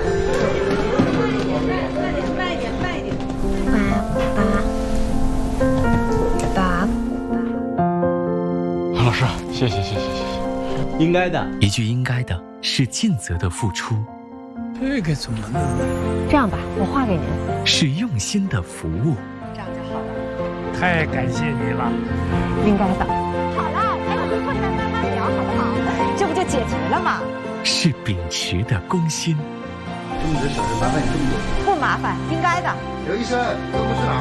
慢一点，慢一点。 韩老师，谢谢。 应该的， 一句应该的是尽责的付出， 这个怎么弄？ 这样吧，我画给您。 是用心的服务。 这样就好了。 太感谢你了， 应该的。好了，还有回来慢慢聊，好不好？这不就解决了吗？ 是秉持的公心。 这么多小事麻烦你这么多。 不麻烦，应该的。 刘医生，这不是哪？